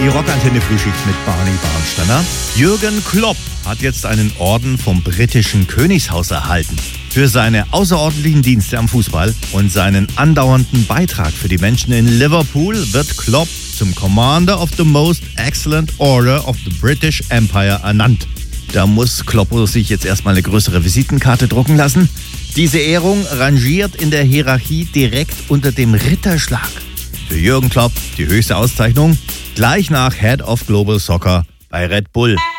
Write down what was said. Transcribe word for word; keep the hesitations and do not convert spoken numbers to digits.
Die Rockantenne-Frühschicht mit Barney Barnsteiner. Jürgen Klopp hat jetzt einen Orden vom britischen Königshaus erhalten. Für seine außerordentlichen Dienste am Fußball und seinen andauernden Beitrag für die Menschen in Liverpool wird Klopp zum Commander of the Most Excellent Order of the British Empire ernannt. Da muss Kloppo sich jetzt erstmal eine größere Visitenkarte drucken lassen. Diese Ehrung rangiert in der Hierarchie direkt unter dem Ritterschlag. Für Jürgen Klopp die höchste Auszeichnung, gleich nach Head of Global Soccer bei Red Bull.